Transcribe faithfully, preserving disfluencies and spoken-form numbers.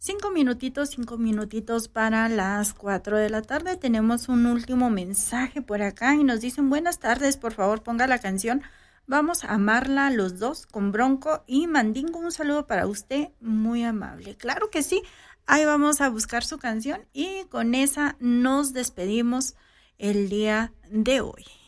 Cinco minutitos, cinco minutitos para las cuatro de la tarde. Tenemos un último mensaje por acá y nos dicen: buenas tardes, por favor ponga la canción Vamos a amarla los dos con Bronco y Mandingo. Un saludo para usted, muy amable. Claro que sí, ahí vamos a buscar su canción y con esa nos despedimos el día de hoy.